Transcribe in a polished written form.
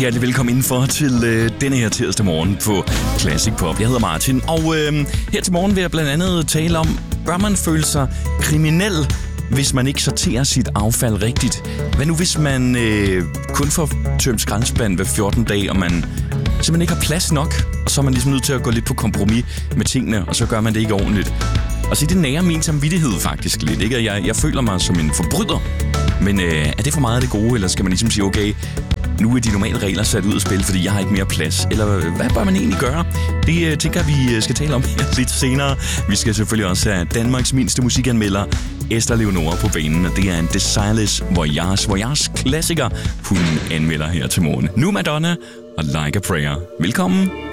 hjertelig velkommen indenfor til denne her tirsdag morgen på Classic Pop. Jeg hedder Martin, og her til morgen vil jeg blandt andet tale om, bør man føle sig kriminel, hvis man ikke sorterer sit affald rigtigt? Hvad nu, hvis man kun får tømt skraldespanden hver 14 dage, og man simpelthen ikke har plads nok, og så er man ligesom nødt til at gå lidt på kompromis med tingene, og så gør man det ikke ordentligt. Og så det nærer min samvittighed faktisk lidt, ikke? Jeg føler mig som en forbryder. Men er det for meget af det gode, eller skal man ligesom sige, okay, nu er de normale regler sat ud af spil, fordi jeg har ikke mere plads? Eller hvad bør man egentlig gøre? Det tænker jeg, vi skal tale om lidt senere. Vi skal selvfølgelig også have Danmarks mindste musikanmelder, Esther Leonora, på banen, og det er en Desireless Voyage klassiker, hun anmelder her til morgen. Nu Madonna og Like a Prayer. Velkommen.